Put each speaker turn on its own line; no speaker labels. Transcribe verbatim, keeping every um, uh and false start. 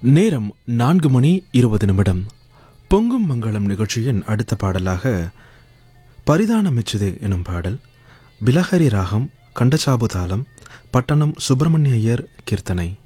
நேரம் நான்கு மணி இருபது நிமிடம். பொங்கும் மங்களம் நிகழ்ச்சியின் அடுத்த பாடலாக பரிதானமிச்சுதே எனும் பாடல். பிலஹரி ராகம், கண்டசாபு தாளம், பட்டணம் சுப்பிரமணிய ஐயர் கீர்த்தனை.